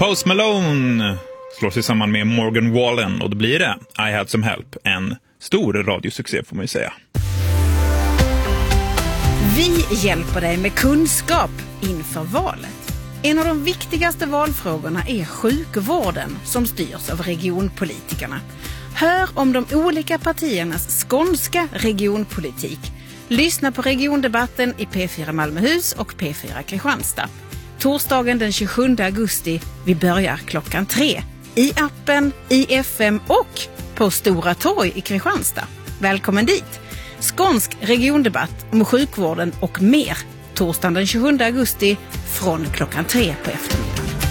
Post Malone slår sig samman med Morgan Wallen och då blir det I Had Some Help, en stor radiosuccé får man ju säga. Vi hjälper dig med kunskap inför valet. En av de viktigaste valfrågorna är sjukvården som styrs av regionpolitikerna. Hör om de olika partiernas skånska regionpolitik. Lyssna på regiondebatten i P4 Malmöhus och P4 Kristianstad. Torsdagen den 27 augusti, vi börjar 3:00. I appen, i FM och på Stora Torg i Kristianstad. Välkommen dit! Skånsk regiondebatt om sjukvården och mer. Torsdagen den 27 augusti från 3:00 på eftermiddagen.